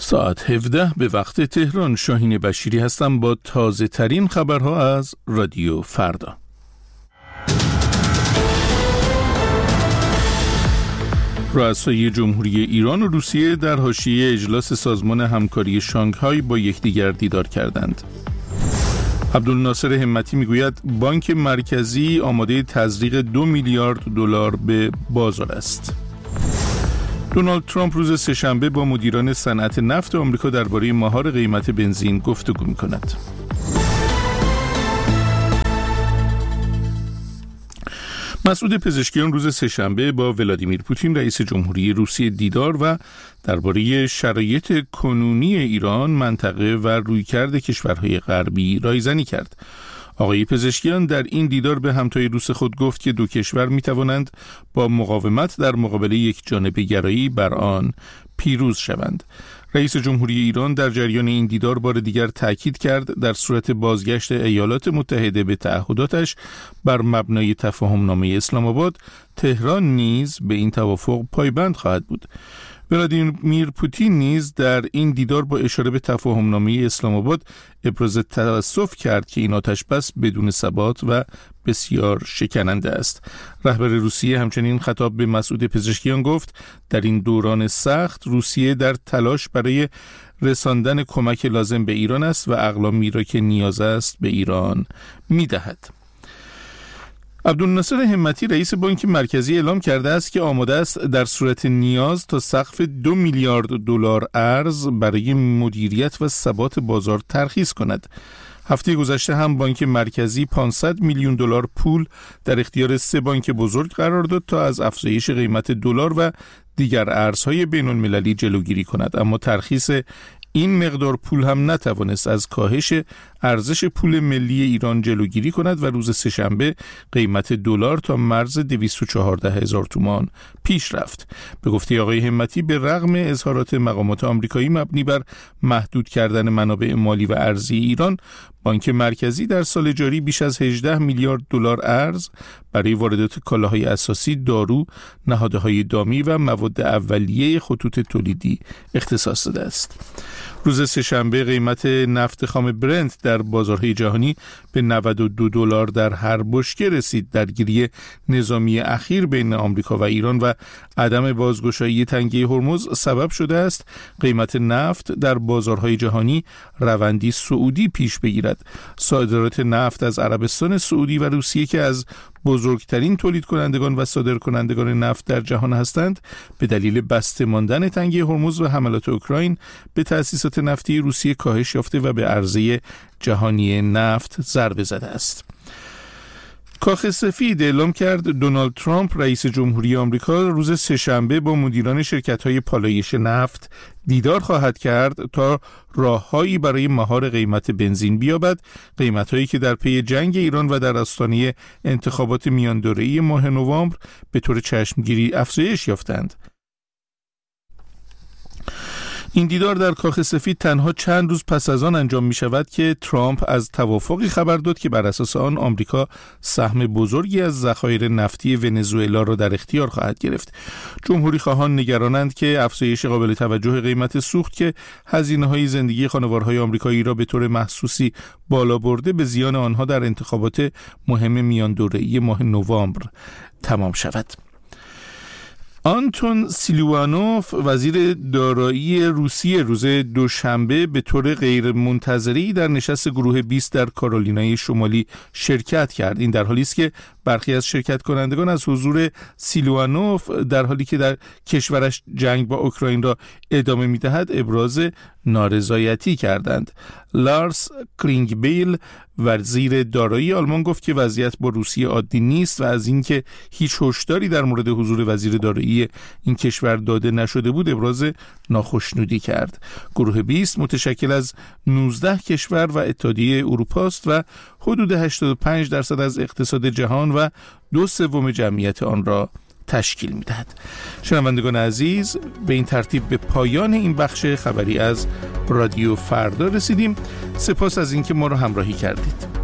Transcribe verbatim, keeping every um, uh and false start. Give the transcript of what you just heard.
ساعت هفده به وقت تهران. شاهین بشیری هستم با تازه ترین خبرها از رادیو فردا. رؤسای جمهوری ایران و روسیه در حاشیه اجلاس سازمان همکاری شانگهای با یکدیگر دیدار کردند. عبدالناصر همتی میگوید بانک مرکزی آماده تزریق دو میلیارد دلار به بازار است. دونالد ترامپ روز سه‌شنبه با مدیران صنعت نفت آمریکا درباره مهار قیمت بنزین گفتگو می‌کند. مسعود پزشکیان روز سه‌شنبه با ولادیمیر پوتین رئیس جمهوری روسیه دیدار و درباره شرایط کنونی ایران، منطقه و رویکرد کشورهای غربی رایزنی کرد. آقای پزشکیان در این دیدار به همتای روس خود گفت که دو کشور می توانند با مقاومت در مقابل یک جانبه گرایی بر آن پیروز شوند. رئیس جمهوری ایران در جریان این دیدار بار دیگر تاکید کرد در صورت بازگشت ایالات متحده به تعهداتش بر مبنای تفاهمنامه اسلام آباد، تهران نیز به این توافق پایبند خواهد بود. ولادیمیر پوتین نیز در این دیدار با اشاره به تفاهمنامه اسلام آباد ابراز تأسف کرد که این آتش‌بس بدون ثبات و بسیار شکننده است. رهبر روسیه همچنین خطاب به مسعود پزشکیان گفت در این دوران سخت روسیه در تلاش برای رساندن کمک لازم به ایران است و اقلامی را که نیاز است به ایران می‌دهد. عبدالناصر همتی رئیس بانک مرکزی اعلام کرده است که آماده است در صورت نیاز تا سقف دو میلیارد دلار ارز برای مدیریت و ثبات بازار ترخیص کند. هفته گذشته هم بانک مرکزی پانصد میلیون دلار پول در اختیار سه بانک بزرگ قرار داد تا از افزایش قیمت دلار و دیگر ارزهای بین‌المللی جلوگیری کند، اما ترخیص این مقدار پول هم نتوانست از کاهش ارزش پول ملی ایران جلوگیری کند و روز سه‌شنبه قیمت دلار تا مرز دویست و چهارده هزار تومان پیش رفت. به گفته آقای همتی به رغم اظهارات مقامات آمریکایی مبنی بر محدود کردن منابع مالی و ارزی ایران، بانک مرکزی در سال جاری بیش از هجده میلیارد دلار ارز برای واردات کالاهای اساسی، دارو، نهادهای دامی و مواد اولیه خطوط تولیدی اختصاص داده است. روز سه‌شنبه قیمت نفت خام برنت در بازارهای جهانی به نود و دو دلار در هر بشکه رسید. درگیری نظامی اخیر بین آمریکا و ایران و عدم بازگشایی تنگه هرمز سبب شده است قیمت نفت در بازارهای جهانی روندی صعودی پیش بگیرد. صادرات نفت از عربستان سعودی و روسیه که از بزرگترین تولید کنندگان و صادر کنندگان نفت در جهان هستند، به دلیل بسته ماندن تنگه هرمز و حملات اوکراین به تأسیسات نفتی روسیه کاهش یافته و به عرضه جهانی نفت ضربه زده است. کاخ سفید اعلام کرد دونالد ترامپ رئیس جمهوری آمریکا روز سه‌شنبه با مدیران شرکت‌های پالایش نفت دیدار خواهد کرد تا راههایی برای مهار قیمت بنزین بیابد، قیمت‌هایی که در پی جنگ ایران و در آستانه انتخابات میان دوره‌ای ماه نوامبر به طور چشمگیری افزایش یافتند. این دیدار در کاخ سفید تنها چند روز پس از آن انجام می شود که ترامپ از توافقی خبر داد که بر اساس آن آمریکا سهم بزرگی از ذخایر نفتی ونزوئلا را در اختیار خواهد گرفت. جمهوری خواهان نگرانند که افزایش قابل توجه قیمت سوخت که هزینه‌های زندگی خانوارهای آمریکایی را به طور محسوسی بالا برده به زیان آنها در انتخابات مهم میان دوره‌ای ماه نوامبر تمام شود. آنتون سیلوانوف وزیر دارایی روسیه روز دوشنبه به طور غیر منتظری در نشست گروه بیست در کارولینای شمالی شرکت کرد. این در حالی است که برخی از شرکت کنندگان از حضور سیلوانوف در حالی که در کشورش جنگ با اوکراین را ادامه می‌دهد ابراز نارضایتی کردند. لارس کرینگبیل وزیر دارایی آلمان گفت که وضعیت با روسیه عادی نیست و از اینکه هیچ هشداری در مورد حضور وزیر دارایی این کشور داده نشده بود ابراز ناخشنودی کرد. گروه بیست متشکل از نوزده کشور و اتحادیه اروپا است و حدود هشتاد و پنج درصد از اقتصاد جهان و دو سوم جمعیت آن را تشکیل می‌دهد. شنوندگان عزیز، به این ترتیب به پایان این بخش خبری از رادیو فردا رسیدیم. سپاس از اینکه ما را همراهی کردید.